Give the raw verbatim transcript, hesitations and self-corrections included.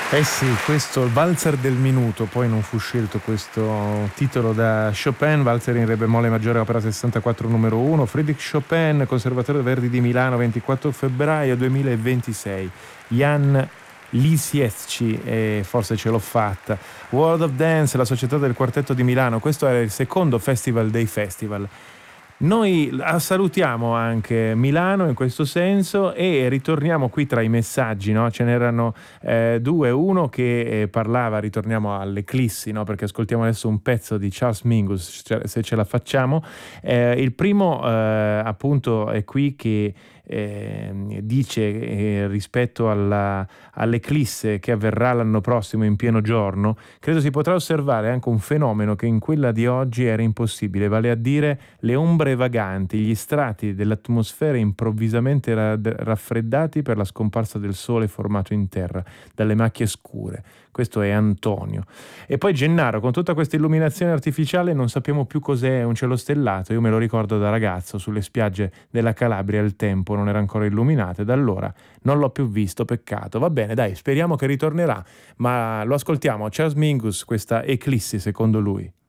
Eh sì, questo Valzer del minuto, poi non fu scelto questo titolo da Chopin, Valzer in re bemolle maggiore opera sessantaquattro numero uno, Friedrich Chopin, Conservatorio Verdi di Milano, ventiquattro febbraio duemilaventisei. Jan Lisiecki, e forse ce l'ho fatta. World of Dance, la società del quartetto di Milano, questo era il secondo festival dei festival. Noi salutiamo anche Milano in questo senso e ritorniamo qui tra i messaggi, no? Ce n'erano eh, due, uno che eh, parlava, ritorniamo all'Eclissi, no? Perché ascoltiamo adesso un pezzo di Charles Mingus, cioè, se ce la facciamo. Eh, il primo eh, appunto è qui che eh, dice eh, rispetto alla, all'eclisse che avverrà l'anno prossimo in pieno giorno, credo si potrà osservare anche un fenomeno che in quella di oggi era impossibile, vale a dire le ombre vaganti, gli strati dell'atmosfera improvvisamente ra- raffreddati per la scomparsa del sole formato in terra dalle macchie scure. Questo è Antonio. E poi Gennaro, con tutta questa illuminazione artificiale non sappiamo più cos'è un cielo stellato. Io me lo ricordo da ragazzo, sulle spiagge della Calabria il tempo non era ancora illuminato e da allora non l'ho più visto, peccato. Va bene, dai, speriamo che ritornerà, ma lo ascoltiamo. Charles Mingus, questa Eclissi secondo lui.